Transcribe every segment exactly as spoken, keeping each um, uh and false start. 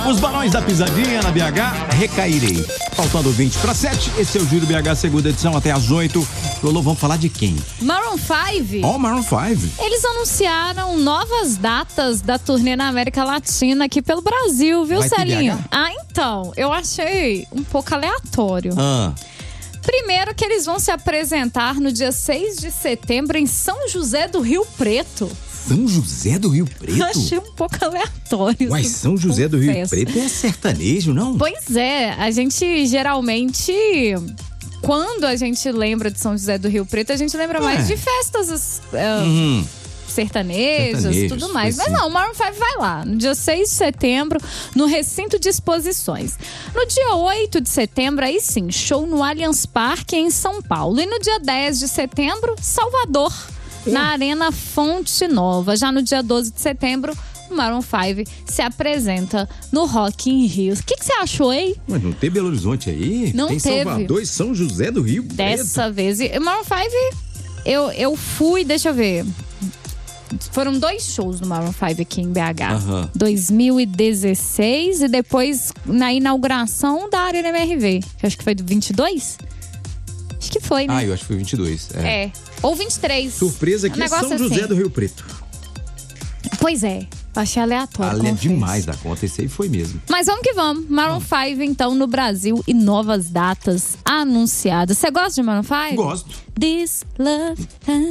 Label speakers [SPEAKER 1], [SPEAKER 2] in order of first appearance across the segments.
[SPEAKER 1] Os balões da pisadinha na B H, recairei. Faltando vinte para sete, esse é o Giro B H, segunda edição, até às oito. Lolo, vamos falar de quem?
[SPEAKER 2] Maroon five.
[SPEAKER 1] Ó, oh, Maroon five.
[SPEAKER 2] Eles anunciaram novas datas da turnê na América Latina aqui pelo Brasil, viu,
[SPEAKER 1] Vai ter
[SPEAKER 2] Celinho?
[SPEAKER 1] B H?
[SPEAKER 2] Ah, então, eu achei um pouco aleatório.
[SPEAKER 1] Ah.
[SPEAKER 2] Primeiro que eles vão se apresentar no dia seis de setembro em São José do Rio Preto.
[SPEAKER 1] São José do Rio Preto?
[SPEAKER 2] Eu achei um pouco aleatório.
[SPEAKER 1] Uai, São José do Rio Preto é sertanejo, não?
[SPEAKER 2] Pois é, a gente geralmente, quando a gente lembra de São José do Rio Preto, a gente lembra é. mais de festas uh, uhum. sertanejas e tudo mais. Mas não, o Maroon five vai lá, no dia seis de setembro, no Recinto de Exposições. No dia oito de setembro, aí sim, show no Allianz Parque em São Paulo. E no dia dez de setembro, Salvador, é. na Arena Fonte Nova. Já no dia doze de setembro, o Maroon five se apresenta no Rock in Rio. O que você achou, hein?
[SPEAKER 1] Mas não tem Belo Horizonte aí?
[SPEAKER 2] Não
[SPEAKER 1] tem
[SPEAKER 2] teve.
[SPEAKER 1] Salvador e São José do Rio Preto.
[SPEAKER 2] Dessa vez. E o Maroon five, eu, eu fui, deixa eu ver... Foram dois shows do Maroon five aqui em B H.
[SPEAKER 1] Uhum.
[SPEAKER 2] dois mil e dezesseis e depois na inauguração da Arena M R V. Que acho que foi do vinte e dois? Acho que foi, né?
[SPEAKER 1] Ah, eu acho que foi vinte e dois. É.
[SPEAKER 2] é. Ou vinte e três.
[SPEAKER 1] Surpresa aqui, um São José assim. do Rio Preto.
[SPEAKER 2] Pois é. Achei aleatório.
[SPEAKER 1] Ale... demais da conta, esse aí foi mesmo.
[SPEAKER 2] Mas vamos que vamos. Maroon five, então, no Brasil e novas datas anunciadas. Você gosta de Maroon five?
[SPEAKER 1] Gosto.
[SPEAKER 2] This love.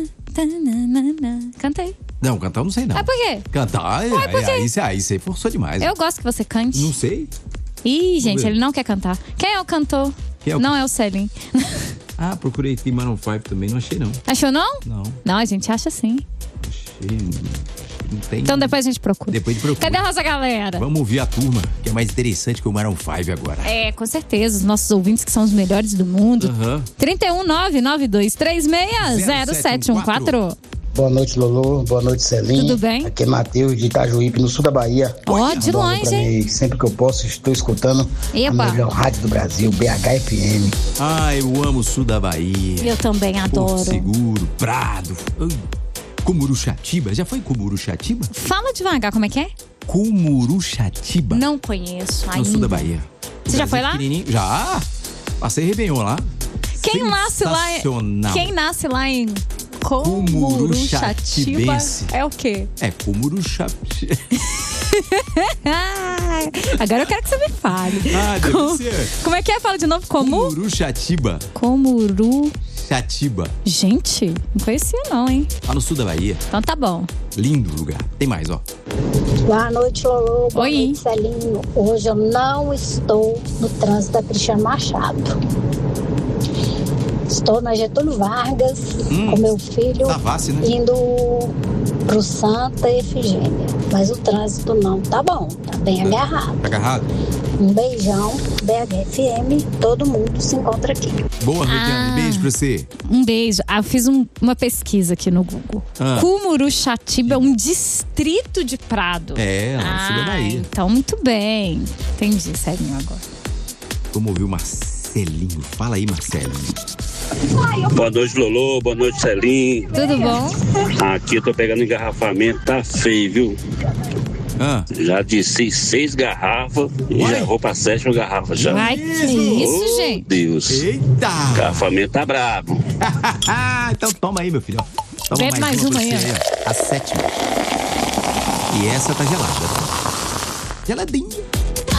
[SPEAKER 2] Canta aí.
[SPEAKER 1] Não, cantar eu não sei não.
[SPEAKER 2] Ah, por quê?
[SPEAKER 1] Cantar,
[SPEAKER 2] Ué,
[SPEAKER 1] aí,
[SPEAKER 2] por quê?
[SPEAKER 1] aí, aí, aí você forçou demais.
[SPEAKER 2] Eu gosto que você cante.
[SPEAKER 1] Não sei.
[SPEAKER 2] Ih, gente, ele não quer cantar. Quem é o cantor?
[SPEAKER 1] Quem é o...
[SPEAKER 2] Não é o Celinho.
[SPEAKER 1] Ah, procurei aqui Maroon five também, não achei não.
[SPEAKER 2] Achou não?
[SPEAKER 1] Não.
[SPEAKER 2] Não, a gente acha sim.
[SPEAKER 1] Achei... Não tem...
[SPEAKER 2] Então depois a gente procura.
[SPEAKER 1] Depois procura.
[SPEAKER 2] Cadê a nossa galera?
[SPEAKER 1] Vamos ouvir a turma, que é mais interessante que o Maroon five agora.
[SPEAKER 2] É, com certeza. Os nossos ouvintes que são os melhores do mundo.
[SPEAKER 1] Uhum.
[SPEAKER 2] trinta e um, nove nove dois três seis, zero sete um quatro.
[SPEAKER 3] Boa noite, Lolo. Boa noite, Celinho.
[SPEAKER 2] Tudo bem?
[SPEAKER 3] Aqui é Matheus de Itajuípe, no sul da Bahia.
[SPEAKER 2] Ó, oh, de longe, hein?
[SPEAKER 3] Sempre que eu posso, estou escutando
[SPEAKER 2] Epa.
[SPEAKER 3] a melhor rádio do Brasil, B H F M.
[SPEAKER 1] Ah, eu amo o sul da Bahia.
[SPEAKER 2] Eu também adoro.
[SPEAKER 1] Porto Seguro, Prado, Cumuruxatiba. Já foi em Cumuruxatiba?
[SPEAKER 2] Fala devagar, como é que é?
[SPEAKER 1] Cumuruxatiba.
[SPEAKER 2] Não conheço ainda.
[SPEAKER 1] No sul da Bahia.
[SPEAKER 2] Você já foi lá?
[SPEAKER 1] Já. Passei Réveillon lá.
[SPEAKER 2] Quem nasce lá, quem nasce lá em Cumuruxatiba é o quê?
[SPEAKER 1] É Cumuruxatiba.
[SPEAKER 2] Agora eu quero que você me fale.
[SPEAKER 1] Ah, deve Com... ser.
[SPEAKER 2] Como é que é? Fala de novo. Como?
[SPEAKER 1] Cumuruxatiba.
[SPEAKER 2] Cumuruxatiba. Gente, não conhecia não, hein?
[SPEAKER 1] Lá no sul da Bahia.
[SPEAKER 2] Então tá bom.
[SPEAKER 1] Lindo lugar. Tem mais, ó.
[SPEAKER 4] Boa noite, Lolo. Boa
[SPEAKER 2] Oi.
[SPEAKER 4] noite, Celinho. Hoje eu não estou no trânsito da Cristiano Machado. Estou na Getúlio Vargas hum, com meu filho
[SPEAKER 1] Savassi, né?
[SPEAKER 4] indo pro Santa Efigênia. Mas o trânsito não tá bom, tá bem tá, agarrado.
[SPEAKER 1] Tá agarrado?
[SPEAKER 4] Um beijão, B H F M, todo mundo se encontra aqui.
[SPEAKER 1] Boa, Rutiane, ah, beijo pra você.
[SPEAKER 2] Um beijo. Ah, eu fiz um, uma pesquisa aqui no Google. Ah. Cumuruxatiba é um distrito de Prado.
[SPEAKER 1] É, lá no sul da Bahia.
[SPEAKER 2] Então, muito bem. Entendi, Celinho, agora.
[SPEAKER 1] Vamos ouvir o Marcelinho. Fala aí, Marcelinho.
[SPEAKER 5] Boa noite, Lolo. Boa noite, Celinho.
[SPEAKER 2] Tudo bom?
[SPEAKER 5] Aqui eu tô pegando engarrafamento, tá feio, viu?
[SPEAKER 1] Ah.
[SPEAKER 5] Já disse seis garrafas e já vou pra sétima garrafa já.
[SPEAKER 2] Vai, que isso,
[SPEAKER 5] oh,
[SPEAKER 2] gente?
[SPEAKER 5] Deus.
[SPEAKER 1] Eita!
[SPEAKER 5] O engarrafamento tá brabo.
[SPEAKER 1] Então toma aí, meu filho. Toma
[SPEAKER 2] Bebe mais, mais uma aí.
[SPEAKER 1] aí a sétima. E essa tá gelada. Geladinha.